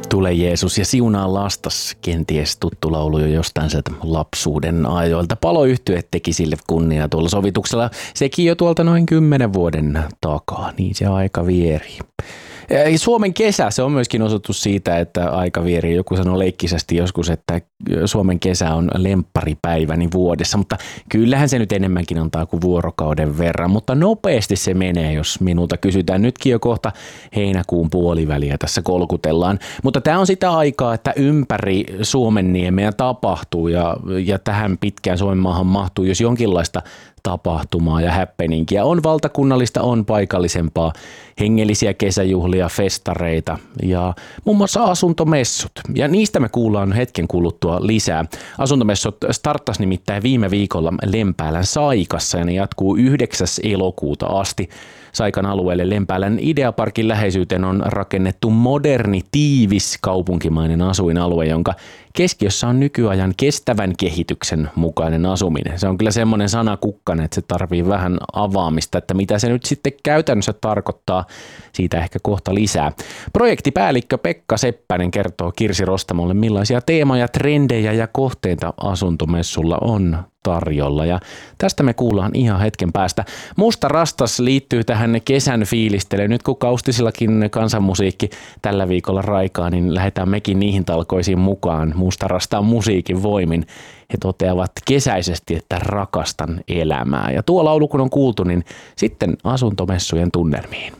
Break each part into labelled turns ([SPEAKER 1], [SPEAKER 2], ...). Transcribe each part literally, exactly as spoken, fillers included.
[SPEAKER 1] Tule Jeesus ja siunaa lastas, kenties tuttu laulu jo jostain sieltä lapsuuden ajoilta. Paloyhtye teki sille kunniaa tuolla sovituksella, sekin jo tuolta noin kymmenen vuoden takaa, niin se aika vieri. Suomen kesä, se on myöskin osoitus siitä, että aika vieri. Joku sanoo leikkisesti joskus, että Suomen kesä on lempparipäiväni vuodessa, mutta kyllähän se nyt enemmänkin antaa kuin vuorokauden verran, mutta nopeasti se menee, jos minulta kysytään. Nytkin jo kohta heinäkuun puoliväliä tässä kolkutellaan, mutta tämä on sitä aikaa, että ympäri Suomenniemeä tapahtuu ja, ja tähän pitkään Suomen maahan mahtuu, jos jonkinlaista tapahtumaa ja happeningia. On valtakunnallista, on paikallisempaa, hengellisiä kesäjuhlia, festareita ja muun muassa asuntomessut. Ja niistä me kuullaan hetken kuluttua lisää. Asuntomessut starttasi nimittäin viime viikolla Lempäälän Saikassa ja ne jatkuu yhdeksäs elokuuta asti. Saikan alueelle Lempäälän Ideaparkin läheisyyteen on rakennettu moderni, tiivis kaupunkimainen asuinalue, jonka keskiössä on nykyajan kestävän kehityksen mukainen asuminen. Se on kyllä semmoinen sanakukkanen, että se tarvii vähän avaamista, että mitä se nyt sitten käytännössä tarkoittaa. Siitä ehkä kohta lisää. Projektipäällikkö Pekka Seppänen kertoo Kirsi Rostamolle, millaisia teemoja, trendejä ja kohteita asuntomessulla on tarjolla. Ja tästä me kuullaan ihan hetken päästä. Musta rastas liittyy tähän kesän fiilistelyyn. Nyt kun Kaustisillakin kansanmusiikki tällä viikolla raikaa, niin lähdetään mekin niihin talkoisiin mukaan. Musta rastaan musiikin voimin. He toteavat kesäisesti, että rakastan elämää. Ja tuo laulu kun on kuultu, niin sitten asuntomessujen tunnelmiin.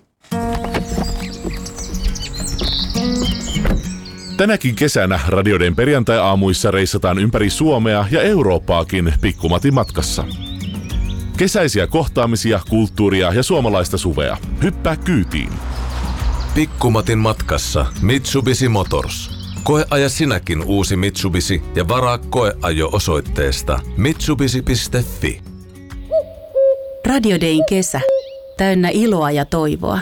[SPEAKER 2] Tänäkin kesänä radioiden perjantai-aamuissa reissataan ympäri Suomea ja Eurooppaakin Pikkumatin matkassa. Kesäisiä kohtaamisia, kulttuuria ja suomalaista suvea. Hyppää kyytiin.
[SPEAKER 3] Pikkumatin matkassa Mitsubishi Motors. Koeaja sinäkin uusi Mitsubishi ja varaa koeajo osoitteesta mitsubishi piste fi.
[SPEAKER 4] Radio Dayn kesä. Täynnä iloa ja toivoa.